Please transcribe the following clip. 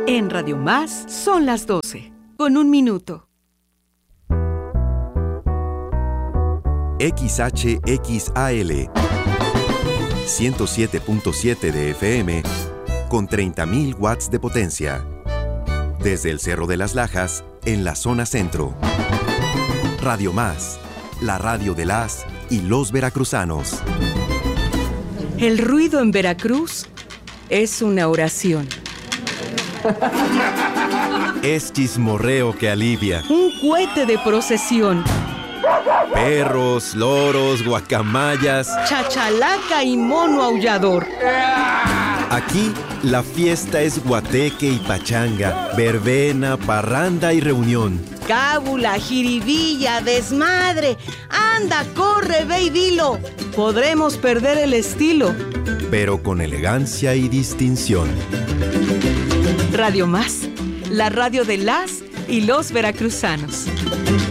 En Radio Más son las 12, con 1 minuto. XHXAL 107.7 de FM con 30.000 watts de potencia. Desde el Cerro de las Lajas, en la zona centro. Radio Más, la radio de las y los veracruzanos. El ruido en Veracruz es una oración. Es chismorreo que alivia. Un cohete de procesión. Perros, loros, guacamayas. Chachalaca y mono aullador. Aquí la fiesta es guateque y pachanga, verbena, parranda y reunión. Cábula, jiribilla, desmadre. Anda, corre, ve y dilo. Podremos perder el estilo, pero con elegancia y distinción. Radio Más, la radio de las y los veracruzanos.